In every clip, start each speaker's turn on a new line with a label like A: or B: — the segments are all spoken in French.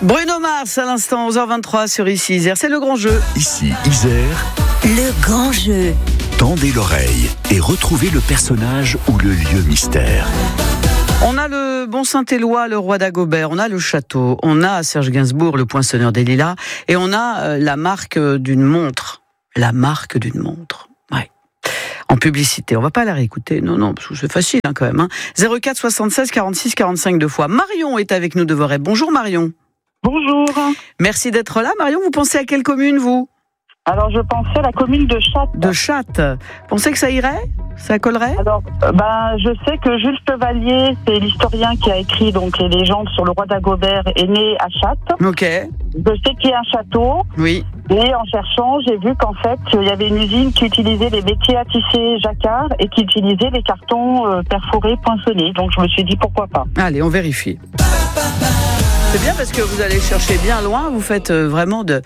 A: Bruno Mars à l'instant, 11h23 sur Ici Isère, c'est le grand jeu.
B: Ici Isère,
C: le grand jeu.
B: Tendez l'oreille et retrouvez le personnage ou le lieu mystère.
A: On a le Bon Saint-Éloi, le roi d'Agobert, on a le château, on a Serge Gainsbourg, le poinçonneur des lilas, et on a la marque d'une montre. La marque d'une montre, ouais. En publicité, on va pas la réécouter, non, parce que c'est facile quand même. 04 76 46 45 deux fois. Marion est avec nous de Voreppe. Bonjour Marion.
D: Bonjour.
A: Merci d'être là. Marion, vous pensez à quelle commune, vous ?
D: Alors, je pensais à la commune de Chatte.
A: De Chatte. Pensez que ça irait ? Ça collerait ?
D: Alors, je sais que Jules Chevalier, c'est l'historien qui a écrit donc les légendes sur le roi d'Agobert, est né à Chatte.
A: Ok.
D: Je sais qu'il y a un château.
A: Oui.
D: Et en cherchant, j'ai vu qu'en fait, il y avait une usine qui utilisait les métiers à tisser jacquard et qui utilisait les cartons perforés, poinçonnés. Donc, je me suis dit pourquoi pas.
A: Allez, on vérifie. C'est bien parce que vous allez chercher bien loin, vous faites vraiment de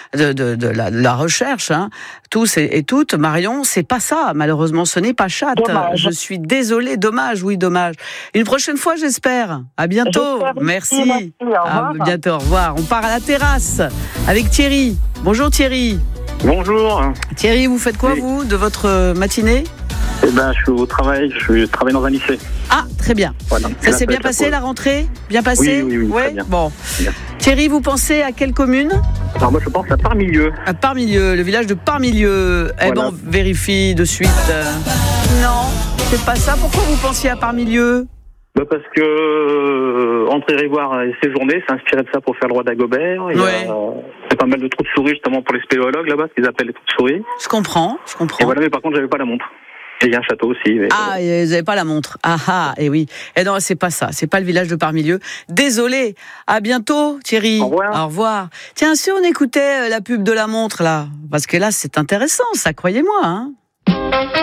A: la recherche, tous et toutes. Marion, c'est pas ça, malheureusement, ce n'est pas Chatte.
D: Dommage.
A: Je suis désolée, dommage. Une prochaine fois, j'espère. À bientôt. Merci.
D: Au revoir.
A: À bientôt, au revoir. On part à la terrasse avec Thierry. Bonjour Thierry.
E: Bonjour.
A: Thierry, vous faites quoi, vous, de votre matinée ?
E: Je suis au travail, je travaille dans un lycée.
A: Ah, très bien.
E: Voilà.
A: Ça s'est bien passé, la rentrée ? Bien passé ?
E: Oui,
A: ouais,
E: très bien.
A: Bon.
E: Bien.
A: Thierry, vous pensez à quelle commune ?
E: Alors moi je pense à Parmilieu.
A: À Parmilieu, le village de Parmilieu.
E: Voilà.
A: Eh ben, on vérifie de suite. Non, c'est pas ça. Pourquoi vous pensiez à Parmilieu ?
E: Parce que André Rivoire et ses journées s'est inspiré de ça pour faire le roi d'Agobert. Il y a pas mal de trous de souris justement pour les spéléologues là-bas, ce qu'ils appellent les trous de souris.
A: Je comprends.
E: Et voilà, mais par contre j'avais pas la montre. Et il y a un château aussi. Mais
A: vous n'avez pas la montre. Et oui. Et non, c'est pas ça. C'est pas le village de Parmilieu. Désolé. À bientôt, Thierry.
E: Au revoir.
A: Au revoir. Tiens, si on écoutait la pub de la montre, là. Parce que là, c'est intéressant, ça, croyez-moi,